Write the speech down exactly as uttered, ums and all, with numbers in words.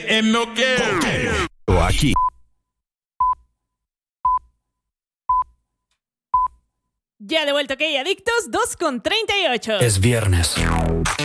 Aquí. Ya de vuelta, ok, adictos, dos con treinta y ocho. Es viernes.